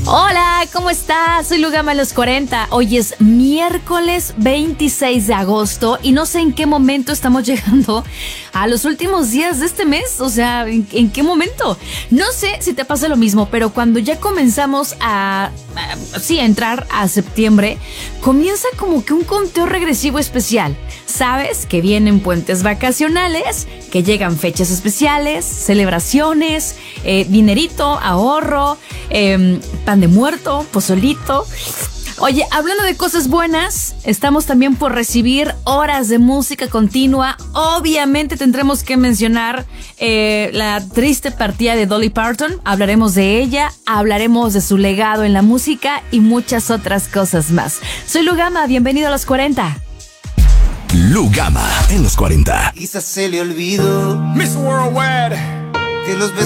Hola, ¿cómo estás? Soy Lugama en los 40. Hoy es miércoles 26 de agosto y no sé en qué momento estamos llegando a los últimos días de este mes. O sea, ¿en qué momento? No sé si te pasa lo mismo, pero cuando ya comenzamos a entrar a septiembre, comienza como que un conteo regresivo especial. Sabes que vienen puentes vacacionales, que llegan fechas especiales, celebraciones, dinerito, ahorro, pan de muerto, pozolito. Oye, hablando de cosas buenas, estamos también por recibir horas de música continua. Obviamente tendremos que mencionar la triste partida de Dolly Parton. Hablaremos de ella, hablaremos de su legado en la música y muchas otras cosas más. Soy Lugama, bienvenido a los 40. Lugama en los 40. Quizás se le olvidó Miss Worldwide que los besos